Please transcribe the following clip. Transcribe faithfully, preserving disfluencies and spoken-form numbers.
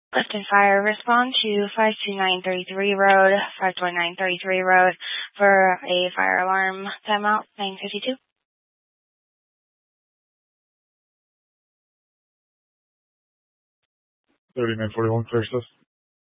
Lift and fire, respond to five two nine three three Road, five two nine three three Road for a fire alarm timeout, nine fifty-two. thirty-nine forty-one, clear stuff.